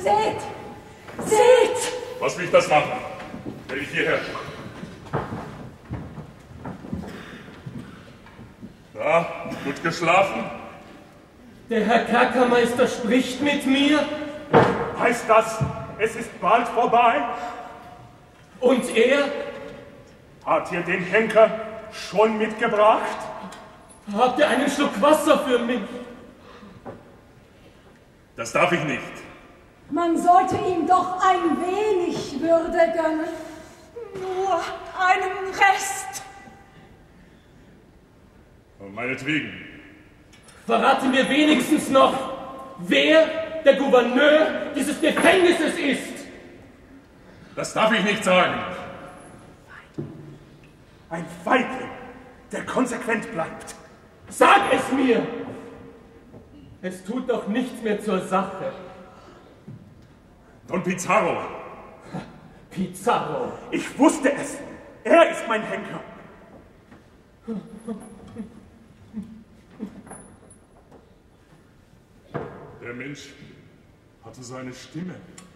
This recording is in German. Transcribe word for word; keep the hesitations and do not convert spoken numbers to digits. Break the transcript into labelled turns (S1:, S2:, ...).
S1: Seht! Seht!
S2: Was will ich das machen? Will ich hierher? Na, gut geschlafen?
S3: Der Herr Kerkermeister spricht mit mir.
S2: Heißt das, es ist bald vorbei?
S3: Und er?
S2: Hat ihr den Henker schon mitgebracht?
S3: Habt ihr einen Schluck Wasser für mich?
S2: Das darf ich nicht.
S1: Man sollte ihm doch ein wenig Würde gönnen.
S4: Nur einen Rest.
S2: Und meinetwegen.
S3: Verrate mir wenigstens noch, wer der Gouverneur dieses Gefängnisses ist.
S2: Das darf ich nicht sagen.
S5: Ein Feigling, der konsequent bleibt.
S3: Sag es mir! Es tut doch nichts mehr zur Sache.
S2: Don Pizarro.
S3: Pizarro.
S5: Ich wusste es. Er ist mein Henker.
S2: Der Mensch hatte seine Stimme.